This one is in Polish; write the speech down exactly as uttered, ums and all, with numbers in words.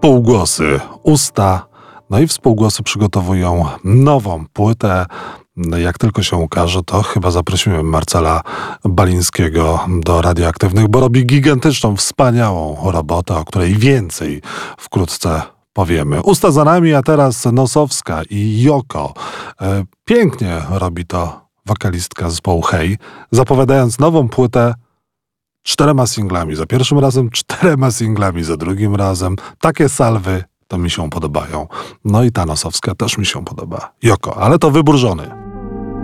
Współgłosy, usta, no i współgłosy przygotowują nową płytę. Jak tylko się ukaże, to chyba zaprosimy Marcela Balińskiego do Radioaktywnych, bo robi gigantyczną, wspaniałą robotę, o której więcej wkrótce powiemy. Usta za nami, a teraz Nosowska i Joko. Pięknie robi to wokalistka zespołu Hej, zapowiadając nową płytę czterema singlami. Za pierwszym razem, czterema singlami za drugim razem. Takie salwy to mi się podobają. No i ta Nosowska też mi się podoba. Joko, ale to wybór żony.